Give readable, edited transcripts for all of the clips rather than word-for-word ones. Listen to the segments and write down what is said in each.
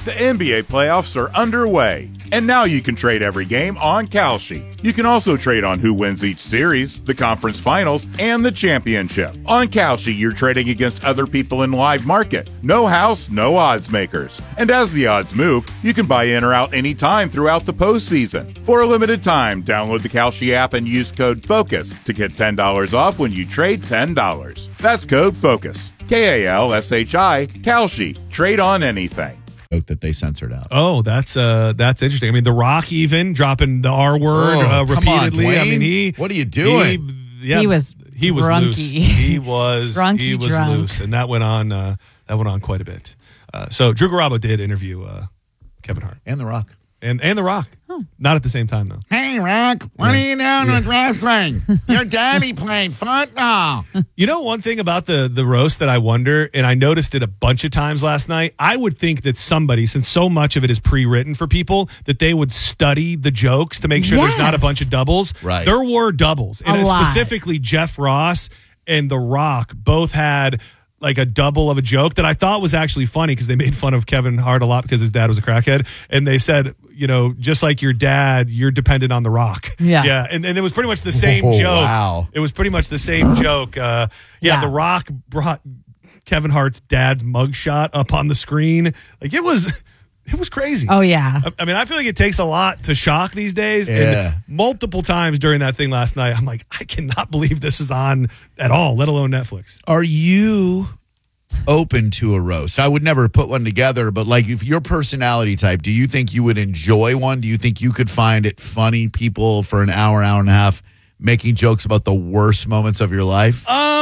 The NBA playoffs are underway, and now you can trade every game on Kalshi. You can also trade on who wins each series, the conference finals, and the championship. On Kalshi, you're trading against other people in live market. No house, no odds makers. And as the odds move, you can buy in or out anytime throughout the postseason. For a limited time, download the Kalshi app and use code FOCUS to get $10 off when you trade $10. That's code FOCUS. Kalshi, Kalshi. Trade on anything. That they censored out. Oh, that's interesting. I mean, The Rock even dropping the R word repeatedly. Come on, I mean, what are you doing? He was loose. He was Drunky drunk. loose, and that went on quite a bit. So Drew Garabo did interview Kevin Hart And The Rock. and The Rock. Not at the same time though. Hey, Rock, what are you doing with wrestling? Your daddy played football. You know, one thing about the roast that I wonder, and I noticed it a bunch of times last night, I would think that somebody, since so much of it is pre-written for people, that they would study the jokes to make sure there's not a bunch of doubles. Right. There were doubles. And lot. specifically Jeff Ross and The Rock both had like a double of a joke that I thought was actually funny because they made fun of Kevin Hart a lot because his dad was a crackhead. And they said, you know, just like your dad, you're dependent on The Rock. Yeah. Yeah. And it was pretty much the same joke. Wow. It was pretty much the same joke. The Rock brought Kevin Hart's dad's mugshot up on the screen. Like it was crazy. Oh, yeah. I mean, I feel like it takes a lot to shock these days. Yeah. And multiple times during that thing last night, I'm like, I cannot believe this is on at all, let alone Netflix. Are you open to a roast? I would never put one together, but like if your personality type, do you think you would enjoy one? Do you think you could find it funny, people for an hour and a half making jokes about the worst moments of your life?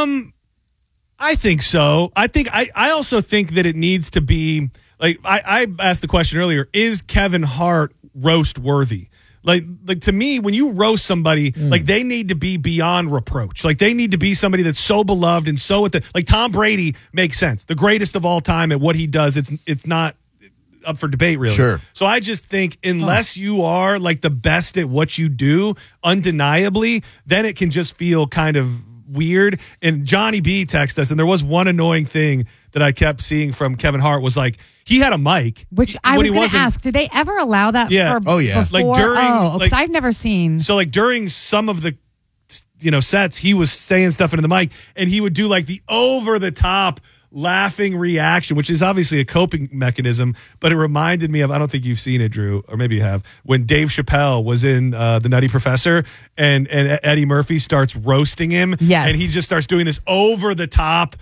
I think so. I also think that it needs to be like I asked the question earlier, is Kevin Hart roast worthy? Like to me, when you roast somebody, like they need to be beyond reproach. Like they need to be somebody that's so beloved and so like Tom Brady makes sense. The greatest of all time at what he does, it's not up for debate really. Sure. So I just think unless you are like the best at what you do, undeniably, then it can just feel kind of weird. And Johnny B texted us, and there was one annoying thing that I kept seeing from Kevin Hart was like, he had a mic. Which I was going to ask, did they ever allow that? Yeah. For before? Like during, because I've never seen. So like during some of the, sets, he was saying stuff into the mic, and he would do like the over the top laughing reaction, which is obviously a coping mechanism, but it reminded me of, I don't think you've seen it, Drew, or maybe you have, when Dave Chappelle was in The Nutty Professor and Eddie Murphy starts roasting him. Yes. And he just starts doing this over the top,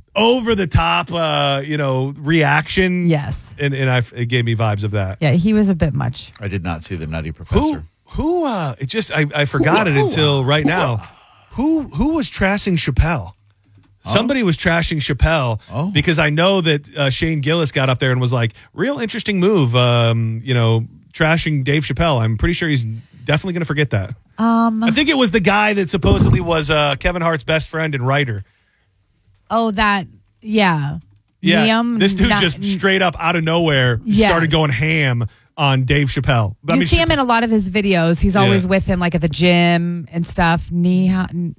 reaction. Yes. And it gave me vibes of that. Yeah, he was a bit much. I did not see The Nutty Professor. I forgot it until right now. Who was trashing Chappelle? Somebody was trashing Chappelle because I know that Shane Gillis got up there and was like, real interesting move, trashing Dave Chappelle. I'm pretty sure he's definitely going to forget that. I think it was the guy that supposedly was Kevin Hart's best friend and writer. Oh, yeah. Yeah, Liam, this dude just straight up out of nowhere started going ham on Dave Chappelle. You see him in a lot of his videos. He's always with him, like at the gym and stuff. Niam.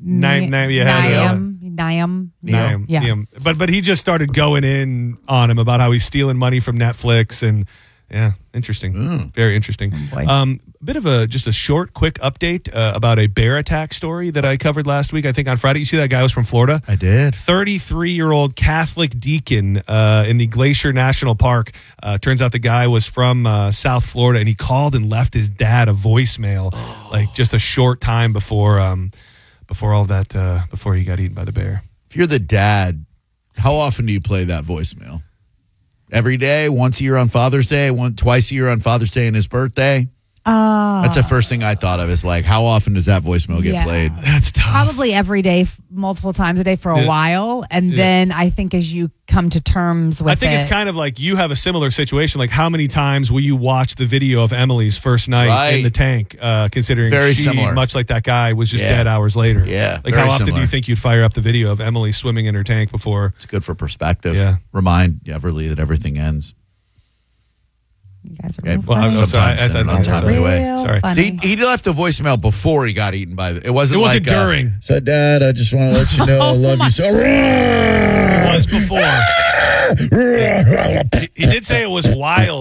Yeah. But he just started going in on him about how he's stealing money from Netflix and interesting. Very interesting. Bit of just a short, quick update about a bear attack story that I covered last week. I think on Friday. You see that guy was from Florida? I did. 33-year-old Catholic deacon in the Glacier National Park. Turns out the guy was from South Florida, and he called and left his dad a voicemail, like just a short time before all that, before he got eaten by the bear. If you're the dad, how often do you play that voicemail? Every day, once a year on Father's Day, twice a year on Father's Day and his birthday? That's the first thing I thought of is like, how often does that voicemail get played? That's tough. Probably every day, multiple times a day for a while. And then I think as you come to terms with it. I think it's kind of like you have a similar situation. Like how many times will you watch the video of Emily's first night in the tank, considering very she, similar. Much like that guy, was just dead hours later. Yeah. Like how often do you think you'd fire up the video of Emily swimming in her tank before? It's good for perspective. Yeah. Remind Everly that everything ends. You guys are Okay. real Well, funny. sometimes anyway. Real Sorry. funny. He left a voicemail before he got eaten by it wasn't like during. So Dad, I just want to let you know I love you so. It was before. He did say it was wild.